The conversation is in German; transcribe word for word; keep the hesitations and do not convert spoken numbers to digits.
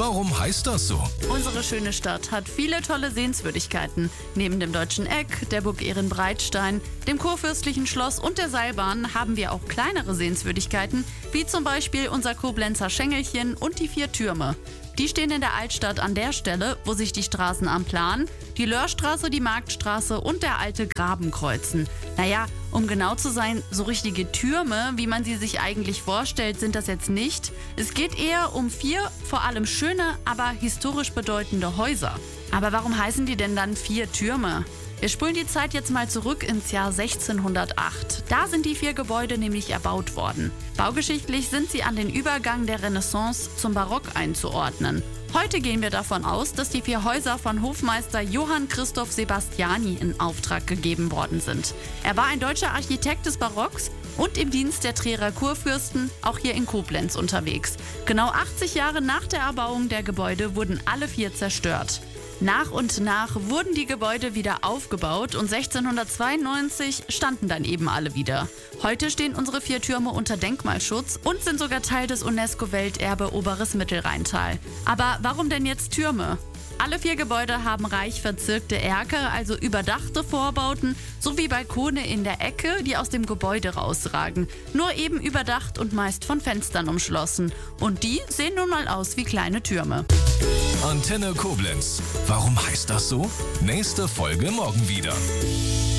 Warum heißt das so? Unsere schöne Stadt hat viele tolle Sehenswürdigkeiten. Neben dem Deutschen Eck, der Burg Ehrenbreitstein, dem Kurfürstlichen Schloss und der Seilbahn haben wir auch kleinere Sehenswürdigkeiten, wie zum Beispiel unser Koblenzer Schengelchen und die vier Türme. Die stehen in der Altstadt an der Stelle, wo sich die Straßen am Plan, die Löhrstraße, die Marktstraße und der alte Graben kreuzen. Naja, um genau zu sein, so richtige Türme, wie man sie sich eigentlich vorstellt, sind das jetzt nicht. Es geht eher um vier, vor allem schöne, aber historisch bedeutende Häuser. Aber warum heißen die denn dann vier Türme? Wir spulen die Zeit jetzt mal zurück ins Jahr sechzehnhundertacht. Da sind die vier Gebäude nämlich erbaut worden. Baugeschichtlich sind sie an den Übergang der Renaissance zum Barock einzuordnen. Heute gehen wir davon aus, dass die vier Häuser von Hofmeister Johann Christoph Sebastiani in Auftrag gegeben worden sind. Er war ein deutscher Architekt des Barocks und im Dienst der Trierer Kurfürsten, auch hier in Koblenz unterwegs. Genau achtzig Jahre nach der Erbauung der Gebäude wurden alle vier zerstört. Nach und nach wurden die Gebäude wieder aufgebaut und sechzehnhundertzweiundneunzig standen dann eben alle wieder. Heute stehen unsere vier Türme unter Denkmalschutz und sind sogar Teil des UNESCO-Welterbe Oberes Mittelrheintal. Aber warum denn jetzt Türme? Alle vier Gebäude haben reich verzirkte Erker, also überdachte Vorbauten, sowie Balkone in der Ecke, die aus dem Gebäude rausragen. Nur eben überdacht und meist von Fenstern umschlossen. Und die sehen nun mal aus wie kleine Türme. Antenne Koblenz. Warum heißt das so? Nächste Folge morgen wieder.